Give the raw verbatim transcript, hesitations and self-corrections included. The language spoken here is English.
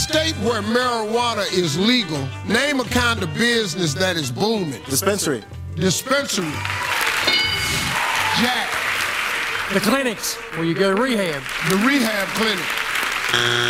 state where marijuana is legal, name a kind of business that is booming. Dispensary. Dispensary. Jack. The clinics where you go to rehab. The rehab clinic.